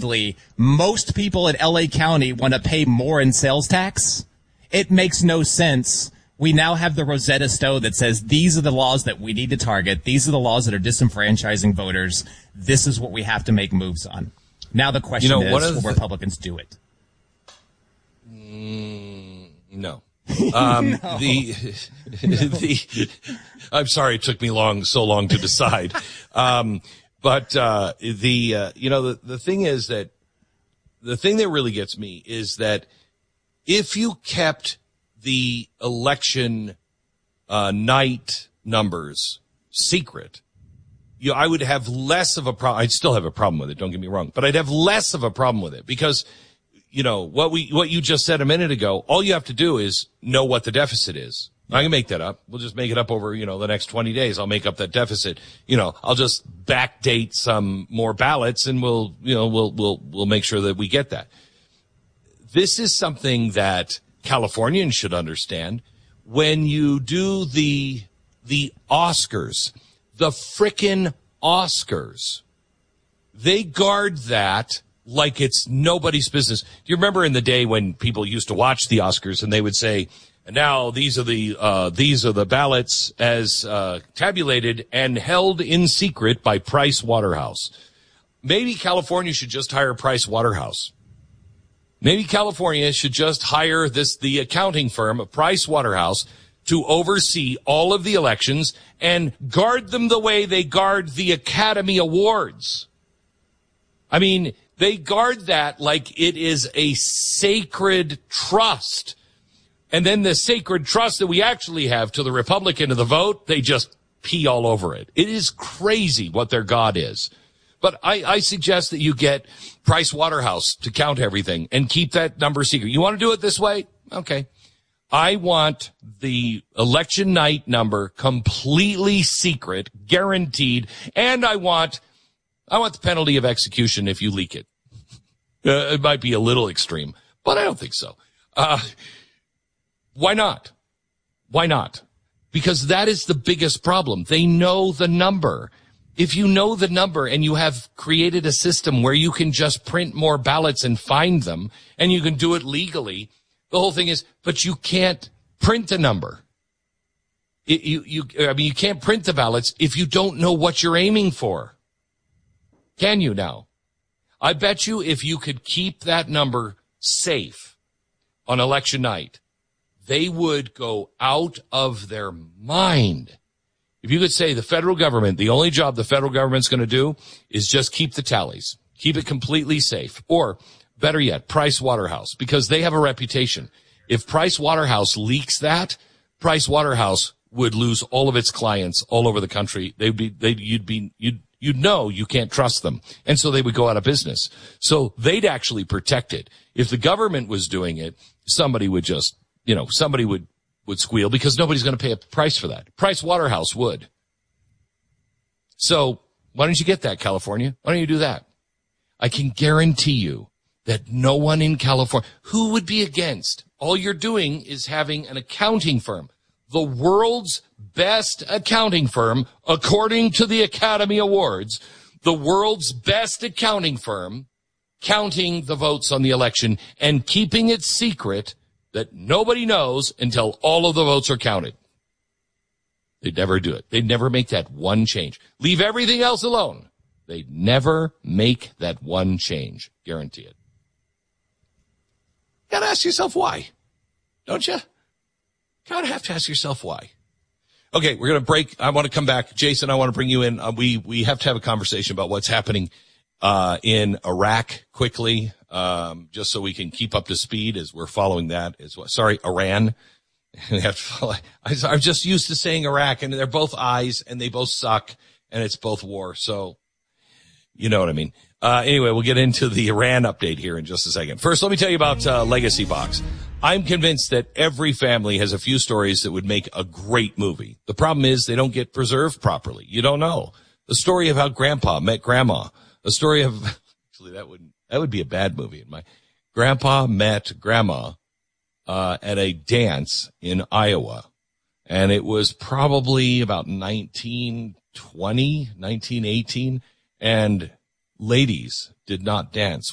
admittedly, most people in LA County want to pay more in sales tax. It makes no sense. We now have the Rosetta Stone that says these are the laws that we need to target. These are the laws that are disenfranchising voters. This is what we have to make moves on. Now the question is, will Republicans do it? No. No. I'm sorry it took me so long to decide. But the thing is that the thing that really gets me is that if you kept the election night numbers secret, I would have less of a problem. I'd still have a problem with it. Don't get me wrong, but I'd have less of a problem with it because, what you just said a minute ago, all you have to do is know what the deficit is. I can make that up. We'll just make it up over, the next 20 days. I'll make up that deficit. I'll just backdate some more ballots and we'll make sure that we get that. This is something that Californians should understand. When you do the Oscars, the frickin' Oscars, they guard that like it's nobody's business. Do you remember in the day when people used to watch the Oscars and they would say, and now these are the ballots as tabulated and held in secret by Price Waterhouse. Maybe California should just hire Price Waterhouse. Maybe California should just hire the accounting firm, Price Waterhouse, to oversee all of the elections and guard them the way they guard the Academy Awards. I mean, they guard that like it is a sacred trust. And then the sacred trust that we actually have to the Republican of the vote, they just pee all over it. It is crazy what their God is. But I suggest that you get Price Waterhouse to count everything and keep that number secret. You want to do it this way? Okay. I want the election night number completely secret, guaranteed, and I want the penalty of execution if you leak it. It might be a little extreme, but I don't think so. Why not? Why not? Because that is the biggest problem. They know the number. If you know the number and you have created a system where you can just print more ballots and find them, and you can do it legally, the whole thing is, but you can't print the number. You can't print the ballots if you don't know what you're aiming for. Can you now? I bet you if you could keep that number safe on election night, they would go out of their mind. If you could say the federal government, the only job the federal government's going to do is just keep the tallies, keep it completely safe. Or better yet, Price Waterhouse, because they have a reputation. If Price Waterhouse leaks that, Price Waterhouse would lose all of its clients all over the country. You'd know you can't trust them. And so they would go out of business. So they'd actually protect it. If the government was doing it, somebody would just, somebody would squeal because nobody's going to pay a price for that. Price Waterhouse would. So why don't you get that, California? Why don't you do that? I can guarantee you that no one in California, who would be against? All you're doing is having an accounting firm, the world's best accounting firm, according to the Academy Awards, the world's best accounting firm, counting the votes on the election and keeping it secret that nobody knows until all of the votes are counted. They'd never do it. They'd never make that one change. Leave everything else alone. They'd never make that one change. Guarantee it. You gotta ask yourself why. Don't you? Gotta have to ask yourself why. Okay, we're gonna break. I want to come back. Jason, I want to bring you in. We have to have a conversation about what's happening in Iraq quickly, just so we can keep up to speed as we're following that as well. Sorry, Iran. We have to follow. I'm just used to saying Iraq, and they're both I's, and they both suck, and it's both war. So, you know what I mean. Anyway, we'll get into the Iran update here in just a second. First, let me tell you about Legacy Box. I'm convinced that every family has a few stories that would make a great movie. The problem is they don't get preserved properly. You don't know. The story of how Grandpa met Grandma. The story of, actually, that would be a bad movie. Grandpa met Grandma at a dance in Iowa. And it was probably about 1920, 1918. And ladies did not dance